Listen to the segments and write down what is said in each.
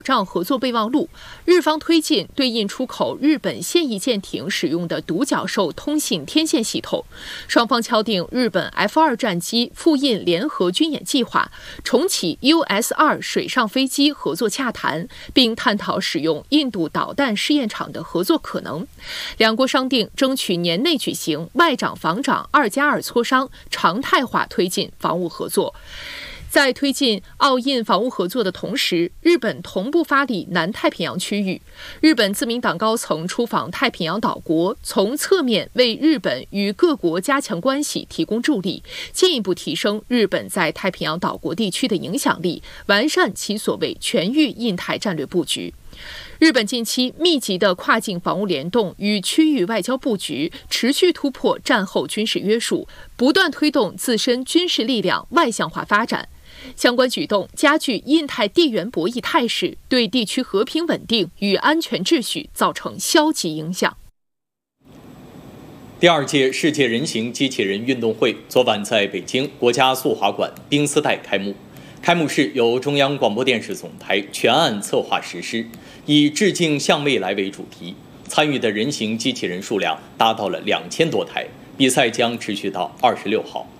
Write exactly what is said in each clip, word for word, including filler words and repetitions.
障合作备忘录，日方推进对印出口日本现役舰艇使用的独角兽通信天线系统。双方敲定日本 F 二 战机复印联合军演计划，重启 U S 二 水上飞机合作洽谈，并探讨使用印度导弹试验场的合作可能。两国商定争取年内举行外长防长二加二磋商，常态化推进防务合作。在推进澳印防务合作的同时，日本同步发力南太平洋区域。日本自民党高层出访太平洋岛国，从侧面为日本与各国加强关系提供助力，进一步提升日本在太平洋岛国地区的影响力，完善其所谓全域印太战略布局。日本近期密集的跨境防务联动与区域外交布局，持续突破战后军事约束，不断推动自身军事力量外向化发展。相关举动加剧印太地缘博弈态势，对地区和平稳定与安全秩序造成消极影响。 第二届世界人形机器人运动会昨晚在北京国家速滑馆冰丝带开幕。开幕式由中央广播电视总台全案策划实施，以致敬向未来为主题。参与的人形机器人数量达到了两千多台，比赛将持续到二十六号。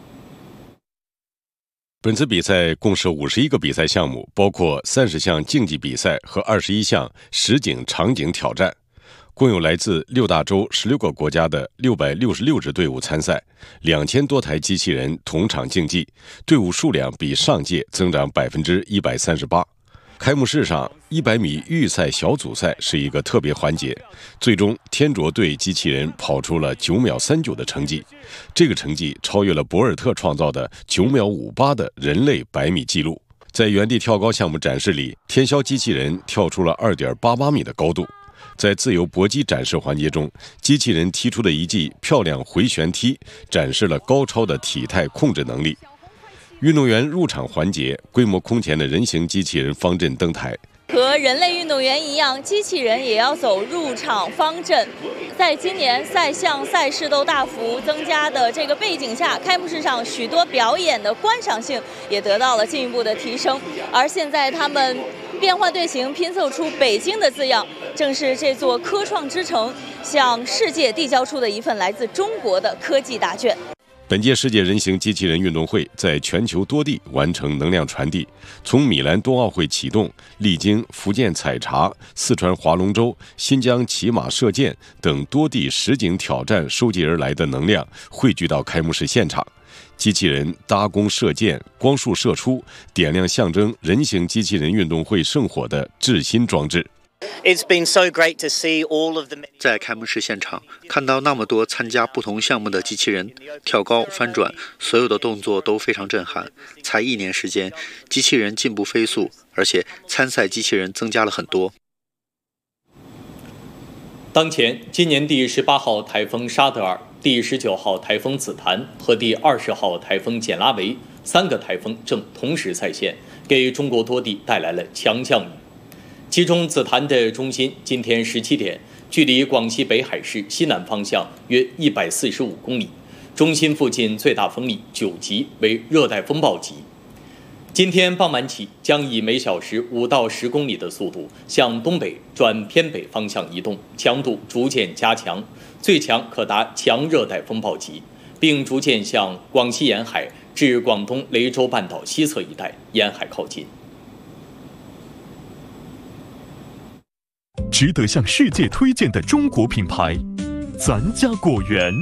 本次比赛共设五十一个比赛项目，包括三十项竞技比赛和二十一项实景场景挑战，共有来自六大洲十六个国家的六百六十六支队伍参赛，两千多台机器人同场竞技，队伍数量比上届增长百分之一百三十八。开幕式上，一百米预赛小组赛是一个特别环节，最终天卓队机器人跑出了九秒三九的成绩，这个成绩超越了博尔特创造的九秒五八的人类百米纪录。在原地跳高项目展示里，天霄机器人跳出了二点八八米的高度。在自由搏击展示环节中，机器人踢出的一记漂亮回旋踢，展示了高超的体态控制能力。运动员入场环节，规模空前的人形机器人方阵登台。 和人类运动员一样，机器人也要走入场方阵。在今年赛项赛事都大幅增加的这个背景下，开幕式上许多表演的观赏性也得到了进一步的提升。而现在他们变换队形，拼凑出北京的字样，正是这座科创之城向世界递交出的一份来自中国的科技答卷。 本届世界人形机器人运动会在全球多地完成能量传递，从米兰冬奥会启动，历经福建采茶、四川划龙舟、新疆骑马射箭等多地实景挑战收集而来的能量汇聚到开幕式现场。机器人搭弓射箭，光束射出，点亮象征人形机器人运动会圣火的至心装置。 It's been so great to see all of the... 在开幕式现场看到那么多参加不同项目的机器人跳高翻转，所有的动作都非常震撼。才一年时间，机器人进步飞速，而且参赛机器人增加了很多。 当前，今年第十八号台风沙德尔、第十九号台风紫檀和第二十号台风简拉维三个台风正同时再现，给中国多地带来了强降雨。其中紫檀的中心今天十七点，距离广西北海市西南方向约一百四十五公里，中心附近最大风力九级，为热带风暴级。今天傍晚起，将以每小时五到十公里的速度向东北转偏北方向移动，强度逐渐加强，最强可达强热带风暴级，并逐渐向广西沿海至广东雷州半岛西侧一带沿海靠近。 值得向世界推荐的中国品牌，咱家果园。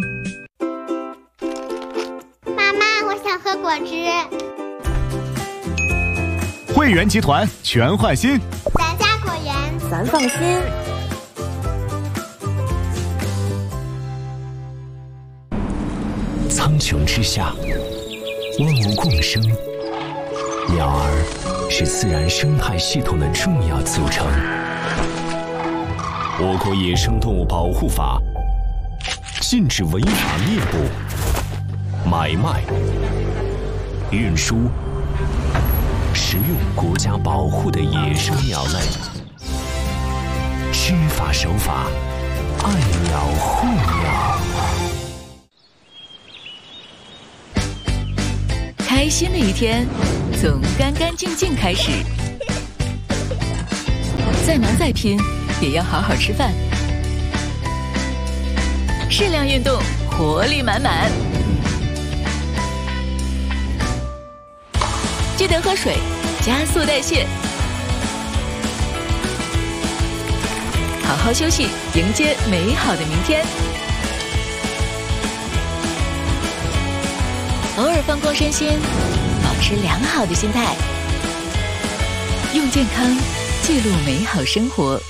妈妈，我想喝果汁。 汇源集团全换新， 咱家果园， 咱放心。 苍穹之下，万物共生，鸟儿是自然生态系统的重要组成。我国野生动物保护法禁止违法猎捕、买卖、运输、食用国家保护的野生鸟类，知法守法，爱鸟护鸟。 开心的一天从干干净净开始， 再忙再拼，也要好好吃饭。适量运动，活力满满。记得喝水，加速代谢。好好休息，迎接美好的明天。偶尔放空身心，保持良好的心态，用健康记录美好生活。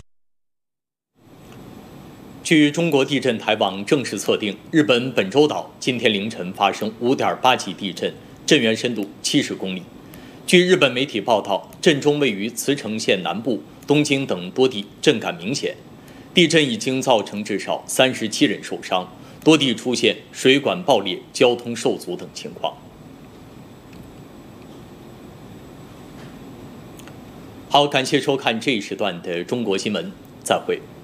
据中国地震台网正式测定，日本本州岛今天凌晨发生 五点八 级地震，震源深度七十公里。据日本媒体报道，震中位于茨城县南部、东京等多地震感明显。地震已经造成至少三十七人受伤，多地出现水管爆裂、交通受阻等情况。好，感谢收看这一时段的中国新闻，再会。